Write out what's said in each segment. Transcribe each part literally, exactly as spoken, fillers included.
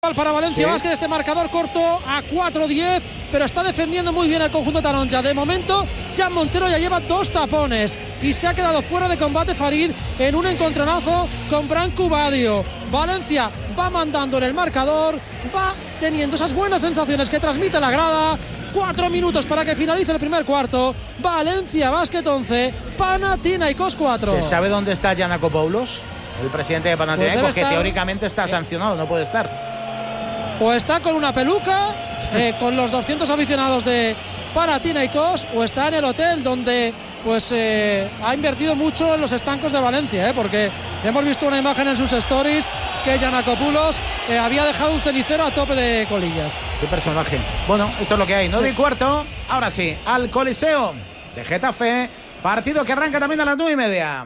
Para Valencia sí. Basket, este marcador corto a cuatro diez, pero está defendiendo muy bien el conjunto taronja. De momento, Jan Montero ya lleva dos tapones y se ha quedado fuera de combate Farid en un encontronazo con Branco Badio. Valencia va mandando en el marcador, va teniendo esas buenas sensaciones que transmite la grada. Cuatro minutos para que finalice el primer cuarto. Valencia Basket once, Panathinaikos cuatro. ¿Se sabe dónde está Giannakopoulos? El presidente de Panathinaikos, pues que estar... teóricamente está sancionado, no puede estar. O está con una peluca, eh, con los doscientos aficionados de Panathinaikos, o está en el hotel donde pues eh, ha invertido mucho en los estancos de Valencia, eh, porque hemos visto una imagen en sus stories que Giannakopoulos eh, había dejado un cenicero a tope de colillas. Qué personaje. Bueno, esto es lo que hay. nueve sí. y cuarto, ahora sí, al Coliseo de Getafe, partido que arranca también a las nueve y media.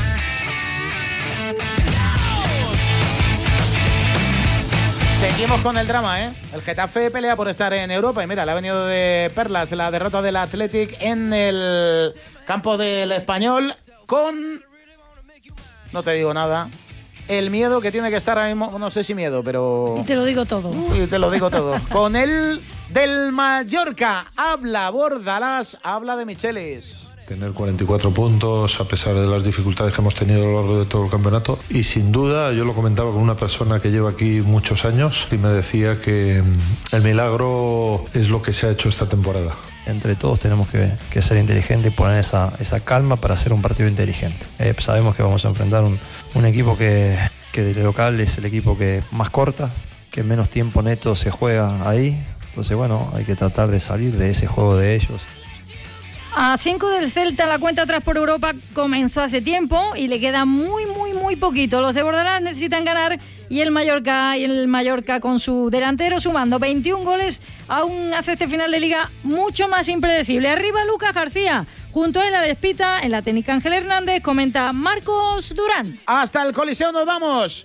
Seguimos con el drama, ¿eh? El Getafe pelea por estar en Europa y mira, le ha venido de perlas la derrota del Athletic en el campo del Español con... No te digo nada. El miedo que tiene que estar ahora mismo, no sé si miedo, pero... Y te lo digo todo. Uy, te lo digo todo. Con el del Mallorca. Habla Bordalás, habla de Michelis. Tener cuarenta y cuatro puntos a pesar de las dificultades que hemos tenido a lo largo de todo el campeonato. Y sin duda, yo lo comentaba con una persona que lleva aquí muchos años y me decía que el milagro es lo que se ha hecho esta temporada. Entre todos tenemos que, que ser inteligentes y poner esa, esa calma para hacer un partido inteligente. Eh, sabemos que vamos a enfrentar un, un equipo que, que de local es el equipo que más corta, que menos tiempo neto se juega ahí. Entonces, bueno, hay que tratar de salir de ese juego de ellos. A cinco del Celta, la cuenta atrás por Europa comenzó hace tiempo y le queda muy, muy, muy poquito. Los de Bordalás necesitan ganar y el Mallorca, y el Mallorca con su delantero sumando veintiún goles, aún hace este final de liga mucho más impredecible. Arriba Lucas García, junto a él a la espita, en la técnica Ángel Hernández, comenta Marcos Durán. Hasta el Coliseo nos vamos.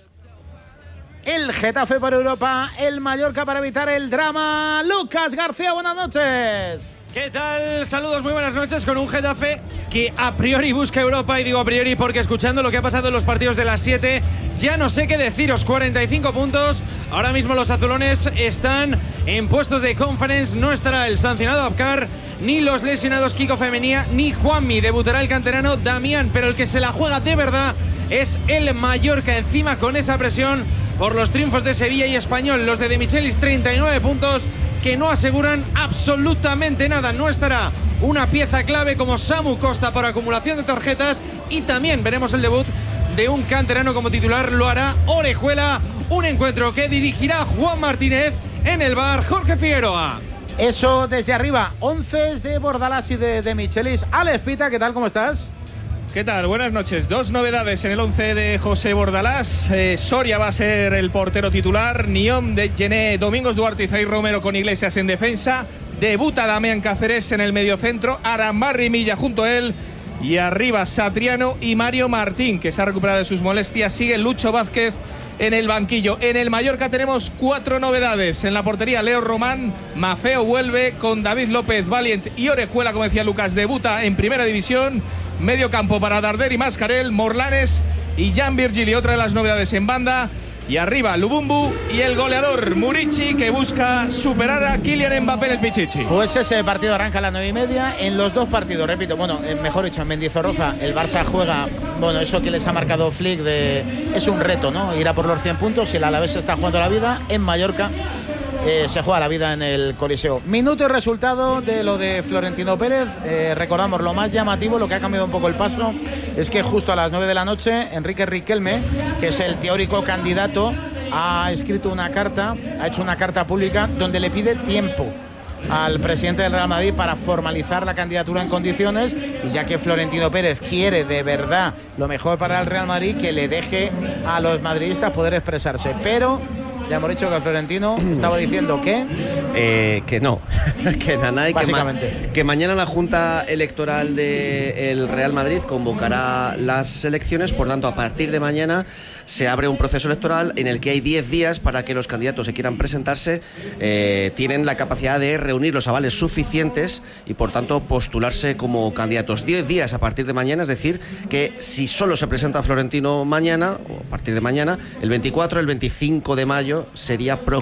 El Getafe por Europa, el Mallorca para evitar el drama. Lucas García, buenas noches. ¿Qué tal? Saludos, muy buenas noches con un Getafe que a priori busca Europa, y digo a priori porque escuchando lo que ha pasado en los partidos de las siete ya no sé qué deciros. Cuarenta y cinco puntos, ahora mismo los azulones están en puestos de conference, no estará el sancionado Abkar, ni los lesionados Kiko Femenía, ni Juanmi, debutará el canterano Damián, pero el que se la juega de verdad es el Mallorca, encima con esa presión por los triunfos de Sevilla y Español. Los de De Michelis, treinta y nueve puntos que no aseguran absolutamente nada. No estará una pieza clave como Samu Costa por acumulación de tarjetas, y también veremos el debut de un canterano como titular, lo hará Orejuela, un encuentro que dirigirá Juan Martínez en el bar Jorge Figueroa. Eso desde arriba, once de Bordalás y de, de Michelis. Alex Pita, ¿qué tal? ¿Cómo estás? ¿Qué tal? Buenas noches. Dos novedades en el once de José Bordalás. Eh, Soria va a ser el portero titular. Niom, de Gené, Domingos Duarte y Zair Romero con Iglesias en defensa. Debuta Damián Cáceres en el mediocentro. Arambarri Milla junto a él. Y arriba Satriano y Mario Martín, que se ha recuperado de sus molestias. Sigue Lucho Vázquez en el banquillo. En el Mallorca tenemos cuatro novedades. En la portería Leo Román. Mafeo vuelve con David López, Valiant y Orejuela, como decía Lucas. Debuta en primera división. Medio campo para Darder y Mascarell, Morlanes y Jan Virgili, otra de las novedades en banda. Y arriba Lubumbu y el goleador Murici, que busca superar a Kylian Mbappé en el Pichichi. Pues ese partido arranca a las nueve y media. En los dos partidos, repito, bueno, mejor dicho, en Mendizorroza el Barça juega, bueno, eso que les ha marcado Flick, de, es un reto, ¿no? Ir a por los cien puntos, y el Alavés se está jugando la vida. En Mallorca Eh, se juega la vida en el Coliseo. Minuto y resultado de lo de Florentino Pérez. Eh, recordamos, lo más llamativo, lo que ha cambiado un poco el paso, es que justo a las nueve de la noche, Enrique Riquelme, que es el teórico candidato, ha escrito una carta, ha hecho una carta pública donde le pide tiempo al presidente del Real Madrid para formalizar la candidatura en condiciones, y ya que Florentino Pérez quiere de verdad lo mejor para el Real Madrid, que le deje a los madridistas poder expresarse. Pero ya hemos dicho que Florentino estaba diciendo que... Eh, que no, que nada, y que, ma que mañana la Junta Electoral del Real Madrid convocará las elecciones. Por tanto, a partir de mañana se abre un proceso electoral en el que hay diez días para que los candidatos que quieran presentarse eh, tienen la capacidad de reunir los avales suficientes y, por tanto, postularse como candidatos. diez días a partir de mañana, es decir, que si solo se presenta Florentino mañana, o a partir de mañana, el veinticuatro, el veinticinco de mayo sería proclamado